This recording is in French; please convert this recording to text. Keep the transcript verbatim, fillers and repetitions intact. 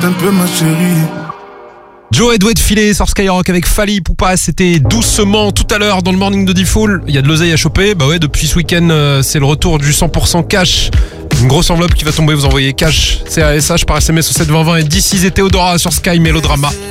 un peu ma chérie. Joe et Doué de filet sur Skyrock avec Fally Poupa, c'était doucement tout à l'heure dans le morning de D-Fool. Il y a de l'oseille à choper, bah ouais, depuis ce week-end euh, c'est le retour du cent pour cent cash. Une grosse enveloppe qui va tomber, vous envoyez cash C A S H par S M S au sept vingt vingt et D six et Théodora sur Sky Mélodrama.